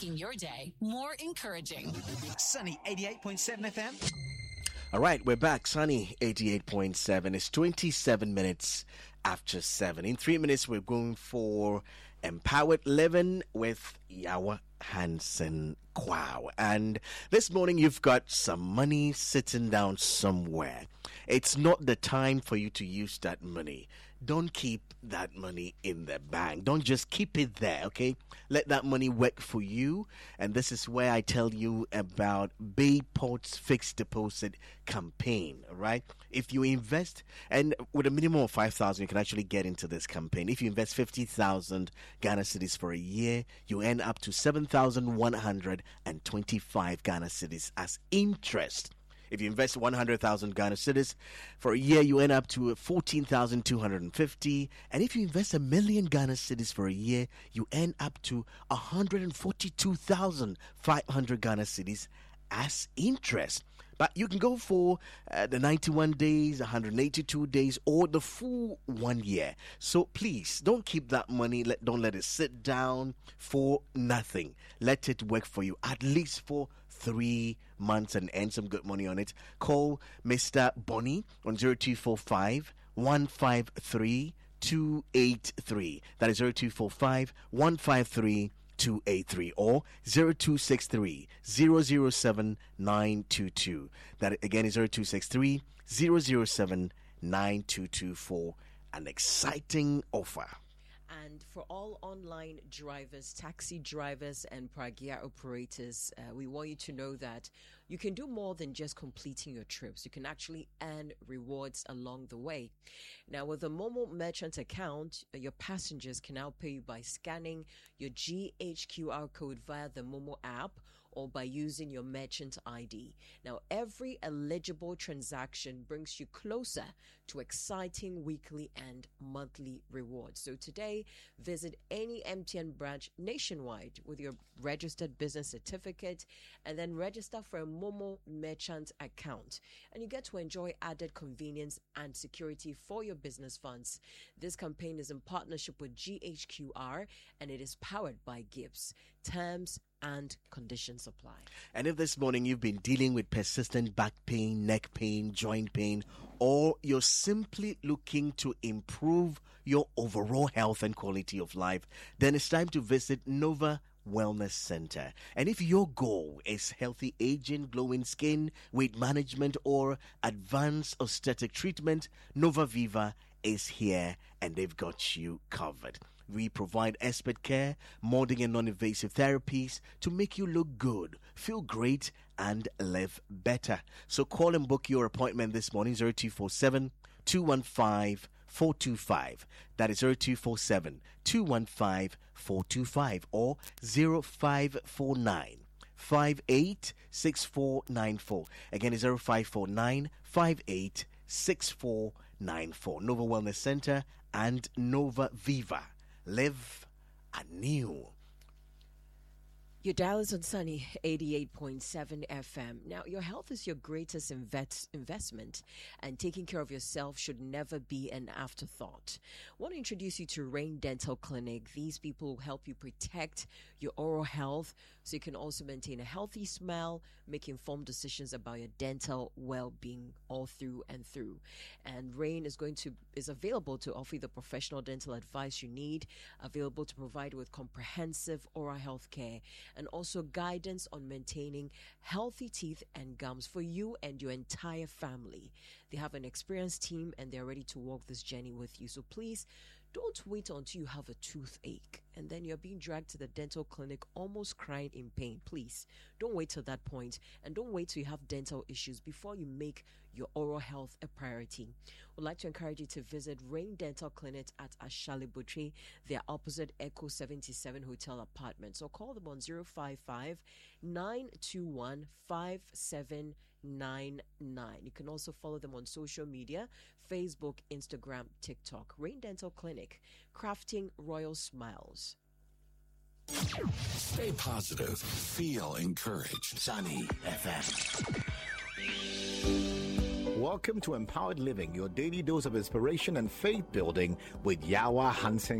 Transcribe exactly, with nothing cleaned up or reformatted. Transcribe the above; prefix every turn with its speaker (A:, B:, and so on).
A: making your day more encouraging.
B: Sunny eighty-eight point seven F M.
C: All right, we're back. Sunny eighty-eight point seven. It's twenty-seven minutes after seven. In three minutes, we're going for Empowered Living with Yawa Hansen Kwao. And this morning, you've got some money sitting down somewhere. It's not the time for you to use that money. Don't keep that money in the bank. Don't just keep it there, okay? Let that money work for you. And this is where I tell you about Bayport's fixed deposit campaign, all right? If you invest, and with a minimum of five thousand, you can actually get into this campaign. If you invest fifty thousand Ghana cedis for a year, you earn up to seven thousand one hundred twenty-five Ghana cedis as interest. If you invest one hundred thousand Ghana cedis for a year, you end up to fourteen thousand two hundred fifty. And if you invest a million Ghana cedis for a year, you end up to one hundred forty-two thousand five hundred Ghana cedis as interest. But you can go for uh, the ninety-one days, one hundred eighty-two days, or the full one year. So please, don't keep that money. Let, don't let it sit down for nothing. Let it work for you, at least for three months and earn some good money on it. Call Mister Bonnie on zero two four five, one five three, two eight three. That is zero two four five, one five three, two eight three or zero two six three, zero zero seven, nine two two. That again is zero two six three, zero zero seven, nine two two for an exciting offer.
D: And for all online drivers, taxi drivers, and Pragya operators, uh, we want you to know that you can do more than just completing your trips. You can actually earn rewards along the way. Now, with the Momo Merchant account, your passengers can now pay you by scanning your G H Q R code via the Momo app or by using your merchant I D. Now, every eligible transaction brings you closer to exciting weekly and monthly rewards. So today, visit any M T N branch nationwide with your registered business certificate and then register for a Momo Merchant account. And you get to enjoy added convenience and security for your business funds. This campaign is in partnership with G H Q R and it is powered by Gibbs. Terms and conditions apply.
C: And if this morning you've been dealing with persistent back pain, neck pain, joint pain, or you're simply looking to improve your overall health and quality of life, then it's time to visit Nova Wellness Center. And if your goal is healthy aging, glowing skin, weight management, or advanced aesthetic treatment, Nova Viva is here and they've got you covered. We provide expert care, molding and non-invasive therapies to make you look good, feel great, and live better. So call and book your appointment this morning, zero two four seven, two one five, four two five. That is zero two four seven, two one five, four two five or zero five four nine, five eight six four nine four. Again, it's zero five four nine, five eight six four nine four. Nova Wellness Center and Nova Viva. Live anew.
D: Your dial is on Sunny eighty-eight point seven F M. Now, your health is your greatest invest- investment, and taking care of yourself should never be an afterthought. I want to introduce you to Rain Dental Clinic. These people will help you protect your oral health so you can also maintain a healthy smile, make informed decisions about your dental well-being all through and through. And Rain is going to is available to offer you the professional dental advice you need, available to provide you with comprehensive oral health care, and also guidance on maintaining healthy teeth and gums for you and your entire family. They have an experienced team and they're ready to walk this journey with you. So please don't wait until you have a toothache and then you're being dragged to the dental clinic almost crying in pain. Please don't wait till that point, and don't wait till you have dental issues before you make your oral health a priority. We'd like to encourage you to visit Rain Dental Clinic at Ashalibutri. They're opposite Echo seventy-seven Hotel Apartments. So call them on zero five five, nine two one, five seven nine nine. You can also follow them on social media, Facebook, Instagram, TikTok. Rain Dental Clinic, crafting royal smiles.
E: Stay positive. Feel encouraged. Sunny F M.
F: Welcome to Empowered Living, your daily dose of inspiration and faith building with Yawa Hansen